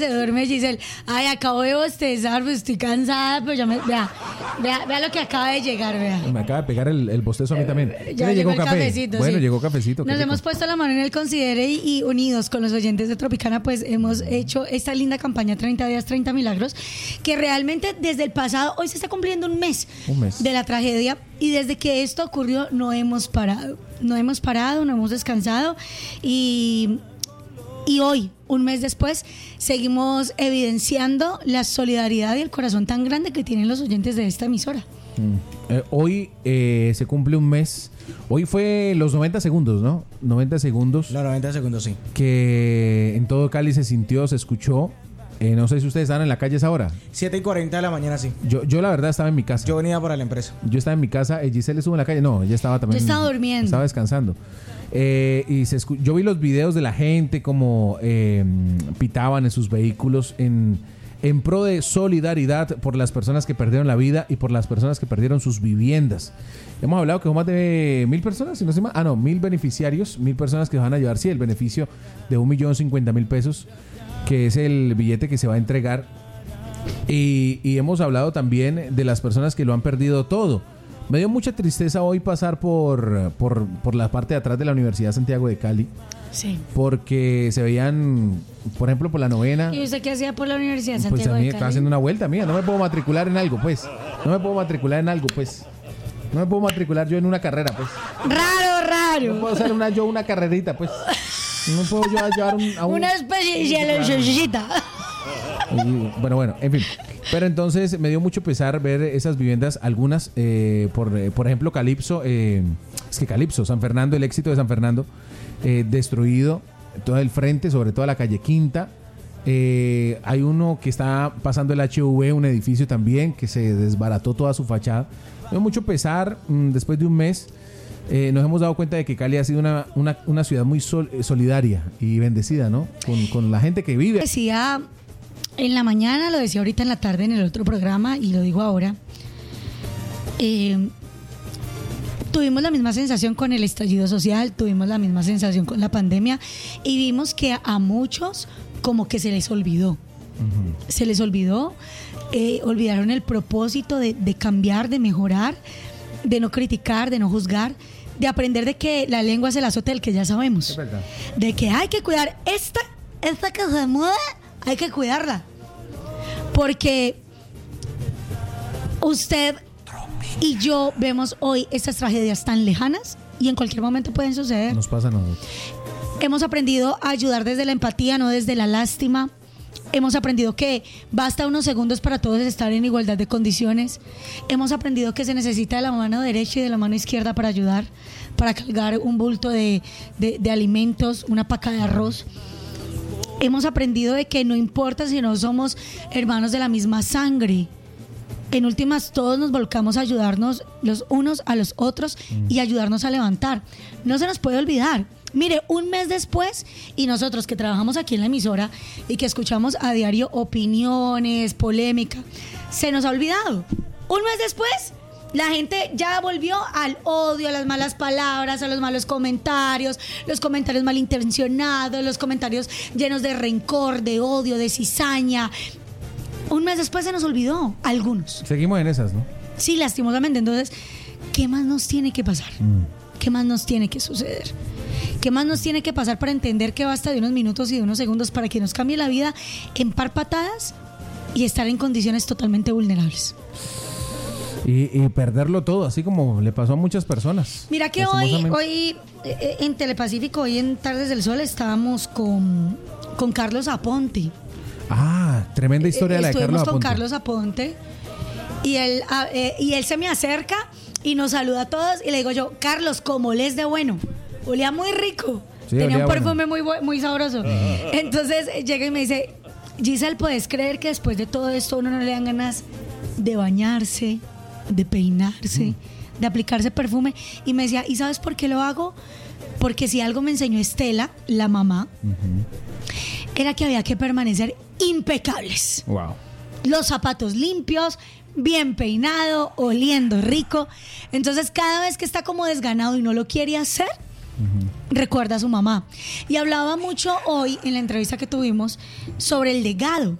Se duerme Giselle. Ay, acabo de bostezar, pues estoy cansada, pero ya vea lo que acaba de llegar, vea. Me acaba de pegar el bostezo a mí también. Ya llegó el café. Cafecito. Bueno, sí. llegó cafecito. Nos hemos puesto la mano en el considere y unidos con los oyentes de Tropicana, pues hemos hecho esta linda campaña 30 días, 30 milagros, que realmente desde el pasado, hoy se está cumpliendo un mes de la tragedia, y desde que esto ocurrió no hemos parado, no hemos descansado, y hoy, un mes después, seguimos evidenciando la solidaridad y el corazón tan grande que tienen los oyentes de esta emisora. Hoy se cumple un mes. Hoy fue los 90 segundos, ¿no? 90 segundos. Los 90 segundos, sí. Que en todo Cali se sintió, se escuchó. No sé si ustedes estaban en la calle a esa hora. 7:40 de la mañana, sí. Yo la verdad estaba en mi casa. Yo venía para la empresa. Yo estaba en mi casa. Giselle estuvo en la calle. No, ella estaba también. Yo estaba durmiendo. Estaba descansando. Y yo vi los videos de la gente como pitaban en sus vehículos en pro de solidaridad por las personas que perdieron la vida y por las personas que perdieron sus viviendas. Hemos hablado que son más de 1,000 personas, si no sé más. 1,000 beneficiarios, 1,000 personas que van a llevar, sí, el beneficio de 1.050.000 pesos, que es el billete que se va a entregar. Y hemos hablado también de las personas que lo han perdido todo. Me dio mucha tristeza hoy pasar por la parte de atrás de la Universidad Santiago de Cali. Sí. Porque se veían, por ejemplo, por la novena. ¿Y usted qué hacía por la Universidad Pues Santiago a mí de estaba Cali? haciendo una vuelta, mía. No me puedo matricular en algo, pues. No me puedo matricular yo en una carrera, pues. Raro. No puedo hacer una carrerita, pues. No puedo yo llevar una especialidad. Bueno, en fin. Pero entonces me dio mucho pesar ver esas viviendas, algunas, por ejemplo, Calipso, San Fernando, el éxito de San Fernando, destruido, todo el frente, sobre todo la calle Quinta. Hay uno que está pasando el HV, un edificio también, que se desbarató toda su fachada. Me dio mucho pesar, después de un mes. Nos hemos dado cuenta de que Cali ha sido una ciudad muy solidaria y bendecida, ¿no? Con la gente que vive. Decía en la mañana, lo decía ahorita en la tarde en el otro programa y lo digo ahora. Tuvimos la misma sensación con el estallido social, tuvimos la misma sensación con la pandemia y vimos que a muchos como que se les olvidó. Se les olvidó, olvidaron el propósito de cambiar, de mejorar, de no criticar, de no juzgar, de aprender de que la lengua es el azote del que ya sabemos. Es verdad. De que hay que cuidar esta que se mueve, hay que cuidarla. Porque usted y yo vemos hoy estas tragedias tan lejanas y en cualquier momento pueden suceder. Nos pasa a nosotros. Hemos aprendido a ayudar desde la empatía, no desde la lástima. Hemos aprendido que basta unos segundos para todos estar en igualdad de condiciones. Hemos aprendido que se necesita de la mano derecha y de la mano izquierda para ayudar, para cargar un bulto de alimentos, una paca de arroz. Hemos aprendido de que no importa si no somos hermanos de la misma sangre. En últimas, todos nos volcamos a ayudarnos los unos a los otros y ayudarnos a levantar. No se nos puede olvidar. Mire, un mes después, y nosotros que trabajamos aquí en la emisora y que escuchamos a diario opiniones, polémica, se nos ha olvidado. Un mes después, la gente ya volvió al odio, a las malas palabras, a los malos comentarios, los comentarios malintencionados, los comentarios llenos de rencor, de odio, de cizaña. Un mes después se nos olvidó, algunos. Seguimos en esas, ¿no? Sí, lastimosamente. Entonces, ¿qué más nos tiene que pasar? ¿Qué más nos tiene que suceder? ¿Qué más nos tiene que pasar para entender que basta de unos minutos y de unos segundos para que nos cambie la vida en par patadas y estar en condiciones totalmente vulnerables? Y perderlo todo, así como le pasó a muchas personas. Mira que hoy en Telepacífico, hoy en Tardes del Sol, estábamos con Carlos Aponte. Ah, tremenda historia la de Carlos Aponte. Estuvimos con Carlos Aponte y él se me acerca y nos saluda a todos y le digo yo, Carlos, ¿cómo les de bueno? Olía muy rico. Sí, tenía un perfume muy sabroso. Entonces llega y me dice, Giselle, ¿puedes creer que después de todo esto uno no le dan ganas de bañarse, de peinarse, de aplicarse perfume? Y me decía, ¿y sabes por qué lo hago? Porque si algo me enseñó Estela, la mamá, era que había que permanecer impecables. Wow. Los zapatos limpios, bien peinado, oliendo rico. Entonces cada vez que está como desganado y no lo quiere hacer, recuerda a su mamá. Y hablaba mucho hoy en la entrevista que tuvimos sobre el legado.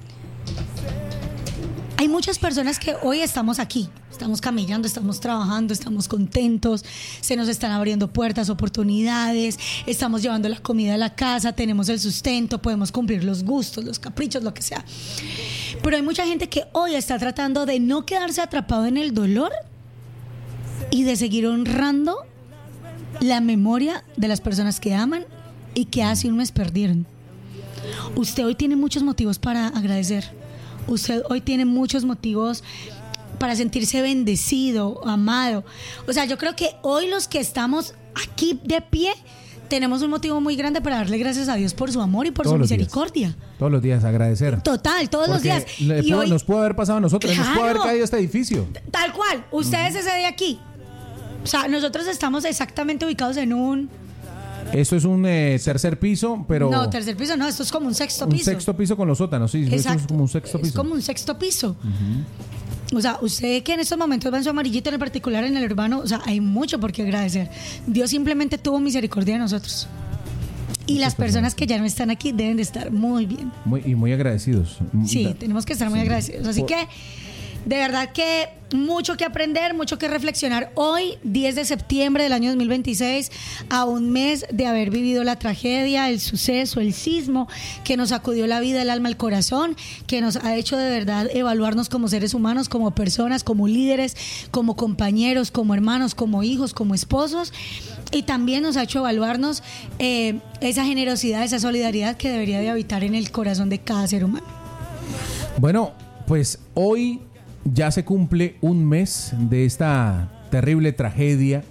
Hay muchas personas que hoy estamos aquí, estamos caminando, estamos trabajando, estamos contentos, se nos están abriendo puertas, oportunidades, estamos llevando la comida a la casa, tenemos el sustento, podemos cumplir los gustos, los caprichos, lo que sea. Pero hay mucha gente que hoy está tratando de no quedarse atrapado en el dolor y de seguir honrando la memoria de las personas que aman y que hace un mes perdieron. Usted hoy tiene muchos motivos para agradecer. Usted hoy tiene muchos motivos para sentirse bendecido, amado. O sea, yo creo que hoy los que estamos aquí de pie tenemos un motivo muy grande para darle gracias a Dios por su amor y por su misericordia. Todos los días agradecer. Total, todos los días. Hoy, nos pudo haber pasado a nosotros, claro, nos pudo haber caído este edificio. Tal cual, ustedes ese día aquí. O sea, nosotros estamos exactamente ubicados en un... Eso es un tercer piso, pero... No, tercer piso no, esto es como un sexto piso. Un sexto piso con los sótanos, sí. Exacto. Eso es como un sexto piso. Es como un sexto piso. O sea, usted que en estos momentos va en su amarillito en el particular, en el urbano, o sea, hay mucho por qué agradecer. Dios simplemente tuvo misericordia de nosotros. Y las personas que ya no están aquí deben de estar muy bien. Muy agradecidos. Sí, tenemos que estar muy agradecidos. Así que, de verdad que mucho que aprender, mucho que reflexionar. Hoy, 10 de septiembre del año 2026, a un mes de haber vivido la tragedia, el suceso, el sismo que nos sacudió la vida, el alma, el corazón, que nos ha hecho de verdad evaluarnos como seres humanos, como personas, como líderes, como compañeros, como hermanos, como hijos, como esposos. Y también nos ha hecho evaluarnos esa generosidad, esa solidaridad que debería de habitar en el corazón de cada ser humano. Bueno, pues hoy ya se cumple un mes de esta terrible tragedia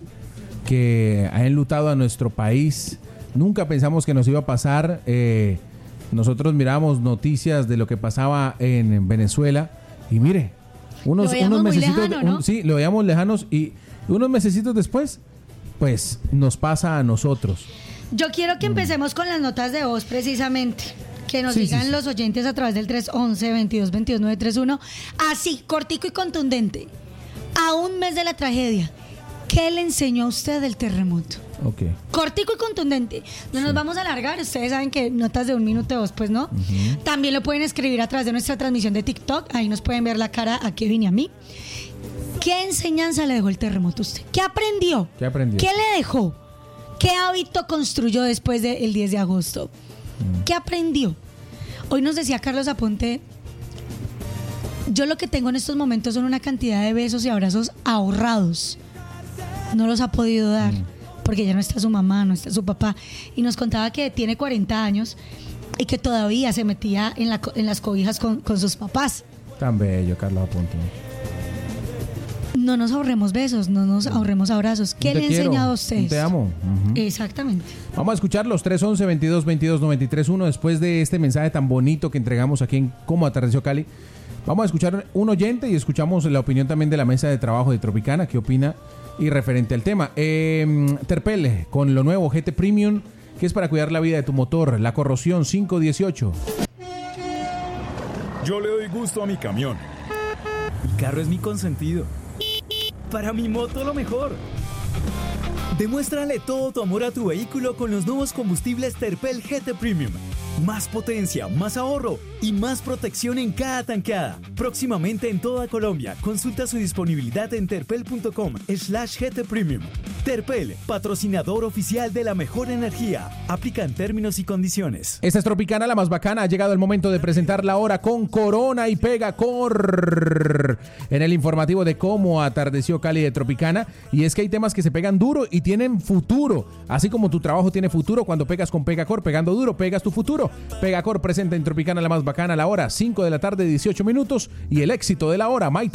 que ha enlutado a nuestro país. Nunca pensamos que nos iba a pasar. Nosotros mirábamos noticias de lo que pasaba en Venezuela y mire, unos mesecitos, lejano, ¿no? Sí, lo veíamos lejanos y unos mesecitos después, pues nos pasa a nosotros. Yo quiero que empecemos con las notas de voz precisamente. Que nos digan los oyentes a través del 311-2222-931. Así, cortico y contundente. A un mes de la tragedia, ¿qué le enseñó a usted del terremoto? Okay. Cortico y contundente. No nos vamos a alargar. Ustedes saben que notas de un minuto de voz, pues no. También lo pueden escribir a través de nuestra transmisión de TikTok. Ahí nos pueden ver la cara a Kevin y a mí. ¿Qué enseñanza le dejó el terremoto a usted? ¿Qué aprendió? ¿Qué le dejó? ¿Qué hábito construyó después del 10 de agosto? ¿Qué aprendió? Hoy nos decía Carlos Aponte, yo lo que tengo en estos momentos son una cantidad de besos y abrazos ahorrados. No los ha podido dar porque ya no está su mamá, no está su papá. Y nos contaba que tiene 40 años y que todavía se metía en las cobijas con sus papás. Tan bello, Carlos Aponte. No nos ahorremos besos, no nos ahorremos abrazos. ¿Qué le ha enseñado a ustedes? Te amo. Exactamente. Vamos a escuchar los 311-2222-931 después de este mensaje tan bonito que entregamos aquí en Cómo Atardeció Cali. Vamos a escuchar un oyente y escuchamos la opinión también de la mesa de trabajo de Tropicana, qué opina y referente al tema. Terpel, con lo nuevo GT Premium, que es para cuidar la vida de tu motor, la corrosión 518. Yo le doy gusto a mi camión. Mi carro es mi consentido. Para mi moto lo mejor. Demuéstrale todo tu amor a tu vehículo con los nuevos combustibles Terpel GT Premium. Más potencia, más ahorro y más protección en cada tanqueada. Próximamente en toda Colombia. Consulta su disponibilidad en terpel.com/GT Premium. Terpel, patrocinador oficial de la mejor energía. Aplican términos y condiciones. Esta es Tropicana, la más bacana. Ha llegado el momento de presentar la hora con Corona y Pegacor en el informativo de Cómo Atardeció Cali de Tropicana. Y es que hay temas que se pegan duro y tienen futuro. Así como tu trabajo tiene futuro, cuando pegas con Pegacor, pegando duro, pegas tu futuro. Pegacor presenta en Tropicana, la más bacana, la hora 5 de la tarde, 18 minutos. Y el éxito de la hora, Maite.